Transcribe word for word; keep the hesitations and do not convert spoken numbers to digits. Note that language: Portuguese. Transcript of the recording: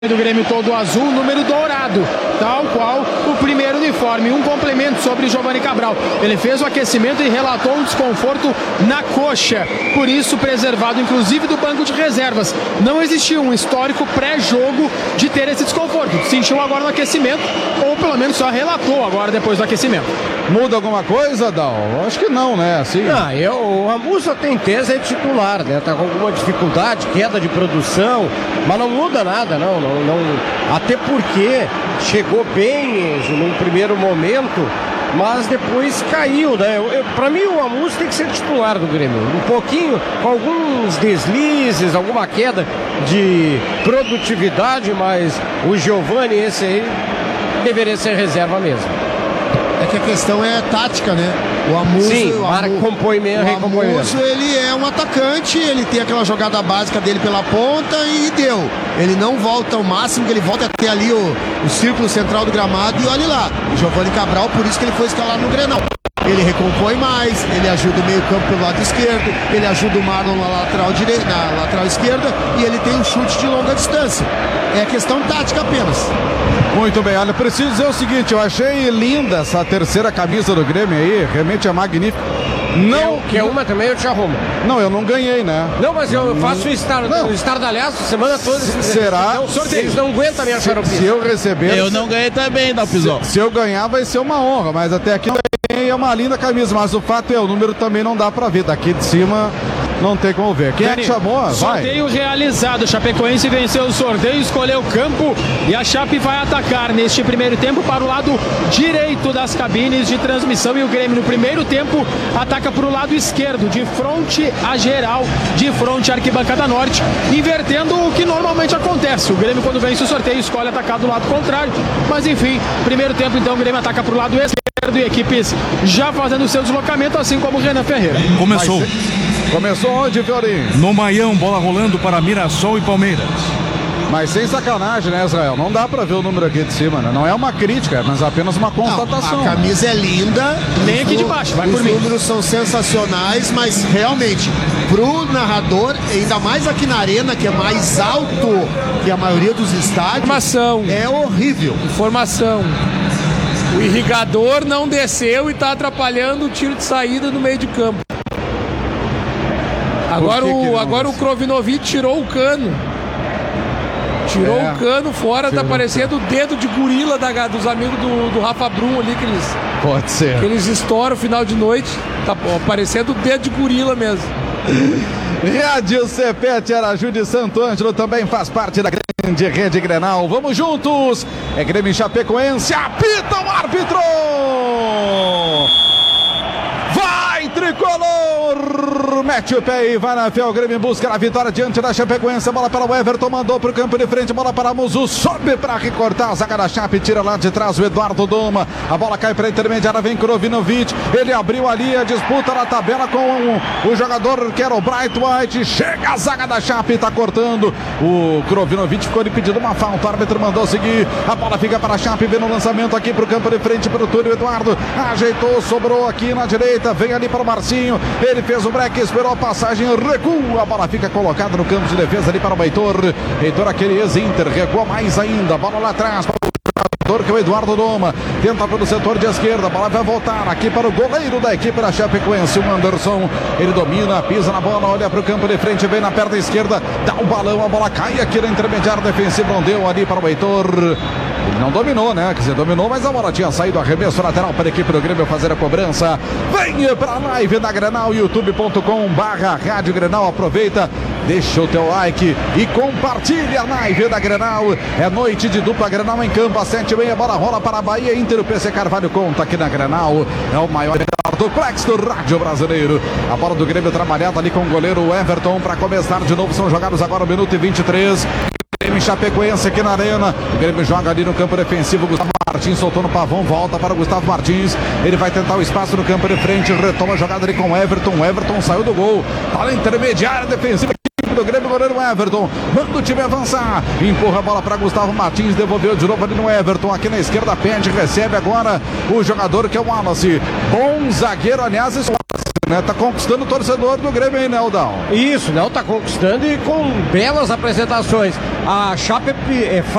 do Grêmio todo azul, número dourado, tal qual o primeiro uniforme. Um complemento sobre Giovani Cabral. Ele fez o aquecimento e relatou um desconforto na coxa, por isso preservado inclusive do banco de reservas. Não existia um histórico pré-jogo de ter esse desconforto. Sentiu agora no aquecimento, ou pelo menos só relatou agora depois do aquecimento. Muda alguma coisa, Dal? Acho que não, né? Assim... Ah, eu, a Musa tem tese é titular, né? Tá com alguma dificuldade, queda de produção, mas não muda nada, não. não, não até porque chegou bem num primeiro momento, mas depois caiu, né? Eu, eu, pra mim, o Amuso tem que ser titular do Grêmio. Um pouquinho, com alguns deslizes, alguma queda de produtividade, mas o Giovani, esse aí, deveria ser reserva mesmo. É que a questão é tática, né? O Amuso, Sim, o para Amu, compõe mesmo, o recompõe Amuso, mesmo. ele é um atacante, ele tem aquela jogada básica dele pela ponta e deu. Ele não volta ao máximo, que ele volta até ali o, o círculo central do gramado e olha lá. O Giovani Cabral, por isso que ele foi escalado no Grenal. Ele recompõe mais, ele ajuda o meio campo pelo lado esquerdo, ele ajuda o Marlon na lateral, direita, na lateral esquerda e ele tem um chute de longa distância. É questão tática apenas. Muito bem, olha, preciso dizer o seguinte, eu achei linda essa terceira camisa do Grêmio aí, realmente é magnífica. Não, que é uma também eu te arrumo. Não, eu não ganhei, né? Não, mas eu faço o estar, o estardalhaço semana toda. Será? Não, sorteio. Eles não aguentam a minha xaropinha. Se eu receber... Eu não ganhei também, Dalpizão. Se, se eu ganhar vai ser uma honra, mas até aqui não ganhei, é uma linda camisa, mas o fato é, o número também não dá pra ver, daqui de cima não tem como ver. Quem Dani, é que chamou? Vai. Sorteio realizado, Chapecoense venceu o sorteio, escolheu o campo e a Chape vai atacar neste primeiro tempo para o lado direito das cabines de transmissão e o Grêmio no primeiro tempo ataca para o lado esquerdo, de frente à geral, de frente à arquibancada norte, invertendo o que normalmente acontece. O Grêmio quando vence o sorteio escolhe atacar do lado contrário, mas enfim, primeiro tempo então o Grêmio ataca para o lado esquerdo e equipes já fazendo o seu deslocamento, assim como o Renan Ferreira. Começou. Começou onde, Fiorinho? No Maião, bola rolando para Mirassol e Palmeiras. Mas sem sacanagem, né, Israel? Não dá pra ver o número aqui de cima, né? Não é uma crítica, mas apenas uma constatação. Não, a camisa é linda. Nem aqui de baixo, vai por mim. Os números são sensacionais, mas realmente, pro narrador, ainda mais aqui na arena, que é mais alto que a maioria dos estádios, Informação. é horrível. Informação. O irrigador não desceu e tá atrapalhando o tiro de saída no meio de campo. Agora, que que o, agora o Krovinovic tirou o cano. Tirou é, o cano fora, tirou. Tá parecendo o dedo de gorila da, dos amigos do, do Rafa Brum ali, que eles, Pode ser. que eles estouram final de noite. Tá ó, parecendo o dedo de gorila mesmo. Rádio Cepete Araju de Santo Ângelo também faz parte da grande rede Grenal. Vamos juntos! É Grêmio Chapecoense, apita o árbitro! Vai, tricolor! Mete o pé e vai na fé. O Grêmio busca a vitória diante da Chapecoense. A bola para o Everton, mandou para o campo de frente. Bola para Muzu, sobe para recortar. A zaga da Chape, tira lá de trás o Eduardo Doma. A bola cai para a intermediária, vem Krovinovic. Ele abriu ali a disputa na tabela com o, o jogador que era o Bright White. Chega a zaga da Chape, está cortando. O Krovinovic ficou lhe pedindo uma falta. O árbitro mandou seguir. A bola fica para a Chape, vem no lançamento aqui para o campo de frente para o Túlio Eduardo. Ajeitou, sobrou aqui na direita. Vem ali para o Marcinho. Ele fez o break, esperou a passagem, recua. A bola fica colocada no campo de defesa ali para o Heitor. Heitor, aquele ex-Inter, recua mais ainda. A bola lá atrás para o jogador que é o Eduardo Doma. Tenta pelo setor de esquerda. A bola vai voltar aqui para o goleiro da equipe da Chapecoense, o Anderson. Ele domina, pisa na bola, olha para o campo de frente, vem na perna esquerda, dá o balão, a bola cai aqui na intermediária defensiva. Não deu ali para o Heitor. Ele não dominou, né? Quer dizer, dominou, mas a bola tinha saído. Arremesso lateral para a equipe do Grêmio fazer a cobrança. Venha para a live da Grenal, youtube ponto com barra Rádio Grenal. Aproveita, deixa o teu like e compartilha a live da Grenal. É noite de dupla Grenal em campo, às sete e meia. Bola rola para a Bahia Inter. O P C Carvalho conta aqui na Grenal. É o maior duplex do rádio brasileiro. A bola do Grêmio trabalhada ali com o goleiro Everton para começar de novo. São jogados agora o minuto e vinte e três. Grêmio Chapecoense aqui na arena. O Grêmio joga ali no campo defensivo. Gustavo Martins soltou no Pavão, volta para o Gustavo Martins. Ele vai tentar o espaço no campo de frente. Retoma a jogada ali com o Everton. O Everton saiu do gol. Tá na intermediária defensiva do Grêmio, goleiro Everton. Manda o time avançar. Empurra a bola para Gustavo Martins. Devolveu de novo ali no Everton. Aqui na esquerda, pede, recebe agora o jogador que é o Wallace. Bom zagueiro, aliás, esse né? Tá conquistando o torcedor do Grêmio aí, né, Aldão? Isso, não, tá conquistando e com belas apresentações. A Chape é